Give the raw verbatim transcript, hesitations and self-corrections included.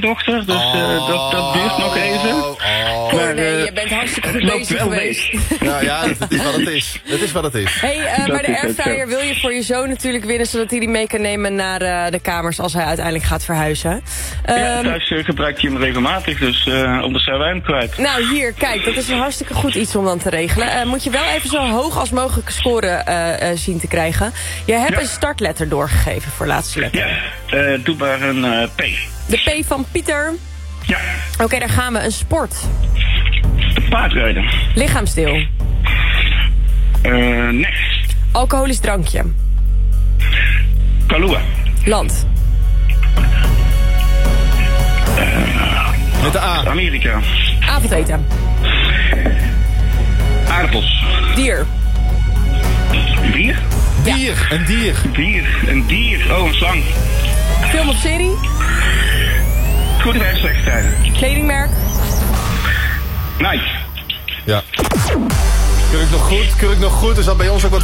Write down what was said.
dochter, dus uh, dat, dat duurt nog even. Oh, oh. Maar, nee, je bent hartstikke goed bezig geweest. Ja, ja, het is wat het is. Het is wat het is. Hey, uh, maar de airfryer wil je voor je zoon natuurlijk winnen, zodat hij die mee kan nemen naar uh, de kamers als hij uiteindelijk gaat verhuizen. Um, ja, thuis uh, gebruikt hij hem regelmatig, dus uh, anders zijn wij hem kwijt. Nou, hier, kijk, dat is een hartstikke goed iets om dan te regelen. Uh, moet je wel even zo hoog als mogelijke score uh, uh, zien te krijgen. Je hebt ja. een startletter doorgegeven voor laatste letter. Ja, uh, doe maar een uh, P. De P van Pieter. Ja. Oké, okay, daar gaan we. Een sport. Paardrijden. Lichaamsdeel. Uh, nek. Alcoholisch drankje. Kahlua. Land. Uh, Met de A. Amerika. Avondeten. Aardappels. Dier. Dier? Dier, ja. Een dier. Dier, een dier. Oh, een slang. Film of serie? Goede reis, slechte tijden. Kledingmerk? Nike. Ja. Keur ik nog goed, keur ik nog goed. Er zat bij ons ook wat